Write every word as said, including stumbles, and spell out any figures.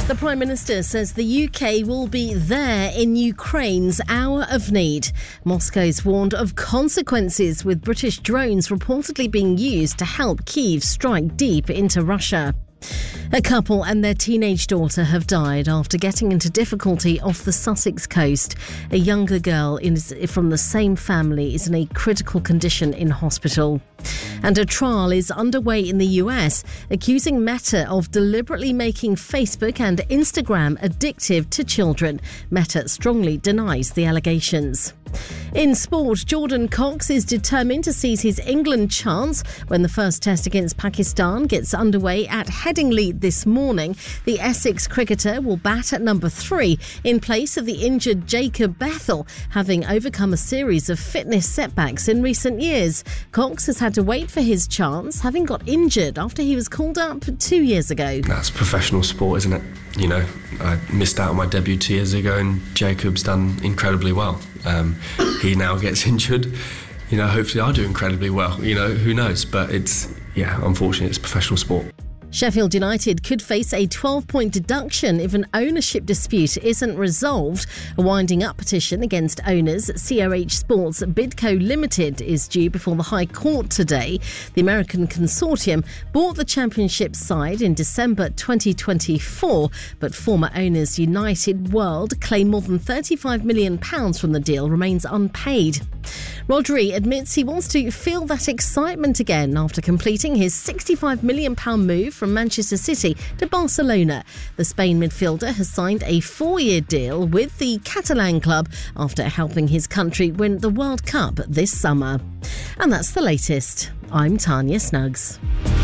The Prime Minister says the U K will be there in Ukraine's hour of need. Moscow's warned of consequences, with British drones reportedly being used to help Kyiv strike deep into Russia. A couple and their teenage daughter have died after getting into difficulty off the Sussex coast. A younger girl is from the same family is in a critical condition in hospital. And a trial is underway in the U S accusing Meta of deliberately making Facebook and Instagram addictive to children. Meta strongly denies the allegations. In sport, Jordan Cox is determined to seize his England chance when the first test against Pakistan gets underway at Headingley this morning. The Essex cricketer will bat at number three in place of the injured Jacob Bethel, having overcome a series of fitness setbacks in recent years. Cox has had to wait for his chance, having got injured after he was called up two years ago. That's professional sport, isn't it? You know, I missed out on my debut two years ago and Jacob's done incredibly well. Um, he now gets injured. You know, hopefully I'll do incredibly well. You know, who knows? But it's, yeah, unfortunately, it's professional sport. Sheffield United could face a twelve-point deduction if an ownership dispute isn't resolved. A winding up petition against owners C R H Sports Bidco Limited is due before the High Court today. The American consortium bought the championship side in December twenty twenty-four, but former owners United World claim more than thirty-five million pounds from the deal remains unpaid. Rodri admits he wants to feel that excitement again after completing his sixty-five million pounds move from Manchester City to Barcelona. The Spain midfielder has signed a four-year deal with the Catalan club after helping his country win the World Cup this summer. And that's the latest. I'm Tanya Snuggs.